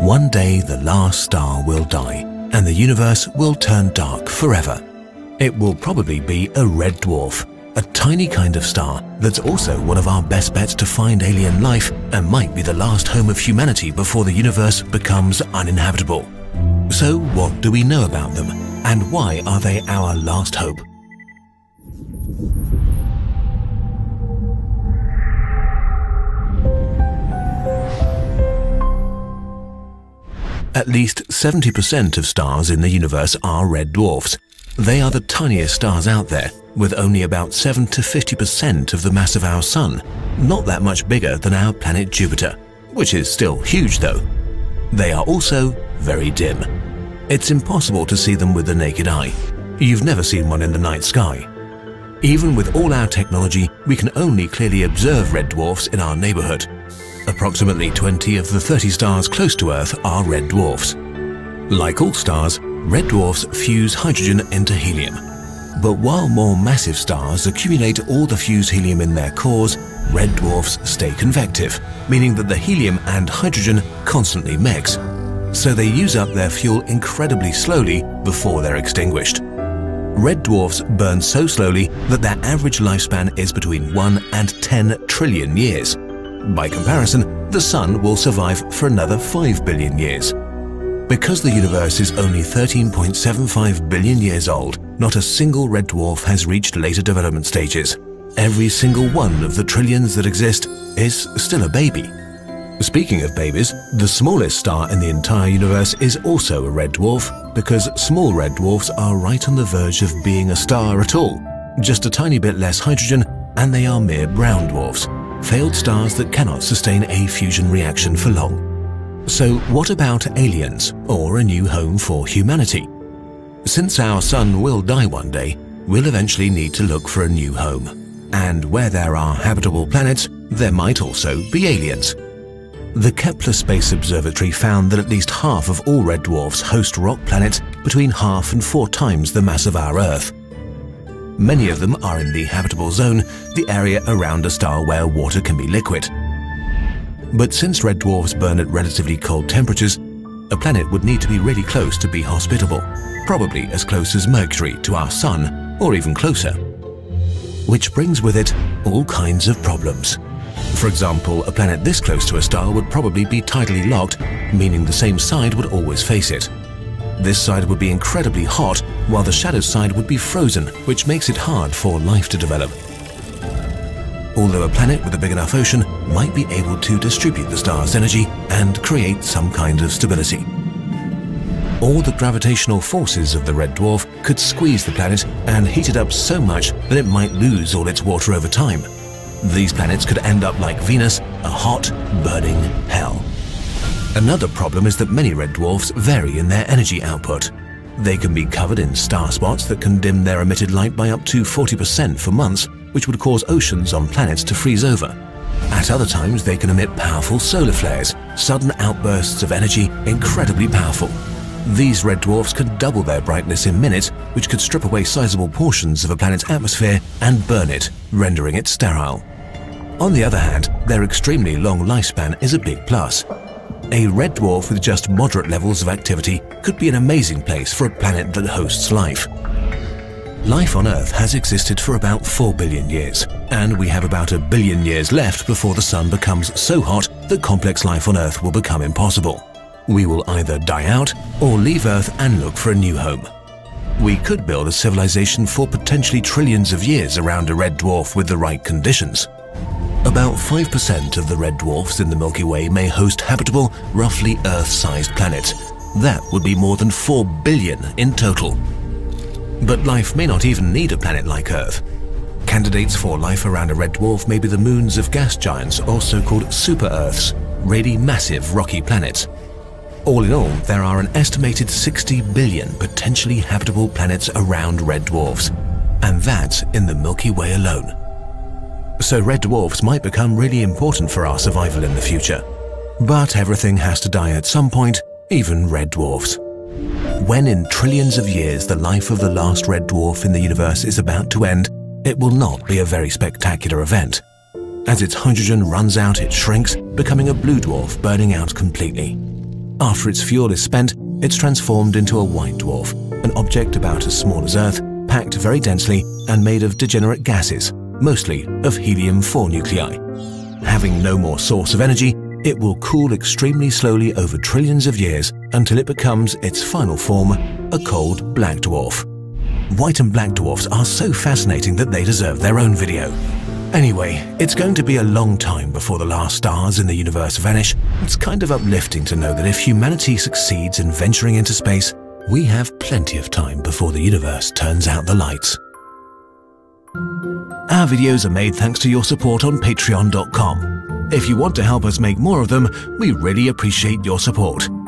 One day the last star will die and the universe will turn dark forever. It will probably be a red dwarf, a tiny kind of star that's also one of our best bets to find alien life and might be the last home of humanity before the universe becomes uninhabitable. So what do we know about them, and why are they our last hope? At least 70% of stars in the universe are red dwarfs. They are the tiniest stars out there, with only about 7 to 50% of the mass of our Sun, not that much bigger than our planet Jupiter, which is still huge though. They are also very dim. It's impossible to see them with the naked eye. You've never seen one in the night sky. Even with all our technology, we can only clearly observe red dwarfs in our neighborhood. Approximately 20 of the 30 stars close to Earth are red dwarfs. Like all stars, red dwarfs fuse hydrogen into helium. But while more massive stars accumulate all the fused helium in their cores, red dwarfs stay convective, meaning that the helium and hydrogen constantly mix. So they use up their fuel incredibly slowly before they're extinguished. Red dwarfs burn so slowly that their average lifespan is between 1 and 10 trillion years. By comparison, the Sun will survive for another 5 billion years. Because the universe is only 13.75 billion years old, not a single red dwarf has reached later development stages. Every single one of the trillions that exist is still a baby. Speaking of babies, the smallest star in the entire universe is also a red dwarf, because small red dwarfs are right on the verge of being a star at all. Just a tiny bit less hydrogen, and they are mere brown dwarfs. Failed stars that cannot sustain a fusion reaction for long. So what about aliens, or a new home for humanity? Since our Sun will die one day, we'll eventually need to look for a new home. And where there are habitable planets, there might also be aliens. The Kepler Space Observatory found that at least half of all red dwarfs host rock planets between 1/2 and 4 times the mass of our Earth. Many of them are in the habitable zone, the area around a star where water can be liquid. But since red dwarfs burn at relatively cold temperatures, a planet would need to be really close to be hospitable, probably as close as Mercury to our Sun, or even closer. Which brings with it all kinds of problems. For example, a planet this close to a star would probably be tidally locked, meaning the same side would always face it. This side would be incredibly hot, while the shadow side would be frozen, which makes it hard for life to develop. Although a planet with a big enough ocean might be able to distribute the star's energy and create some kind of stability. All the gravitational forces of the red dwarf could squeeze the planet and heat it up so much that it might lose all its water over time. These planets could end up like Venus, a hot, burning hell. Another problem is that many red dwarfs vary in their energy output. They can be covered in star spots that can dim their emitted light by up to 40% for months, which would cause oceans on planets to freeze over. At other times, they can emit powerful solar flares, sudden outbursts of energy incredibly powerful. These red dwarfs can double their brightness in minutes, which could strip away sizable portions of a planet's atmosphere and burn it, rendering it sterile. On the other hand, their extremely long lifespan is a big plus. A red dwarf with just moderate levels of activity could be an amazing place for a planet that hosts life. Life on Earth has existed for about 4 billion years, and we have about 1 billion years left before the Sun becomes so hot that complex life on Earth will become impossible. We will either die out or leave Earth and look for a new home. We could build a civilization for potentially trillions of years around a red dwarf with the right conditions. About 5% of the red dwarfs in the Milky Way may host habitable, roughly Earth-sized planets. That would be more than 4 billion in total. But life may not even need a planet like Earth. Candidates for life around a red dwarf may be the moons of gas giants, or so-called super-Earths, really massive rocky planets. All in all, there are an estimated 60 billion potentially habitable planets around red dwarfs, and that's in the Milky Way alone. So red dwarfs might become really important for our survival in the future. But everything has to die at some point, even red dwarfs. When in trillions of years the life of the last red dwarf in the universe is about to end, it will not be a very spectacular event. As its hydrogen runs out, it shrinks, becoming a blue dwarf burning out completely. After its fuel is spent, it's transformed into a white dwarf, an object about as small as Earth, packed very densely and made of degenerate gases, mostly of helium-4 nuclei. Having no more source of energy, it will cool extremely slowly over trillions of years until it becomes its final form, a cold black dwarf. White and black dwarfs are so fascinating that they deserve their own video. Anyway, it's going to be a long time before the last stars in the universe vanish. It's kind of uplifting to know that if humanity succeeds in venturing into space, we have plenty of time before the universe turns out the lights. Our videos are made thanks to your support on Patreon.com. If you want to help us make more of them, we really appreciate your support.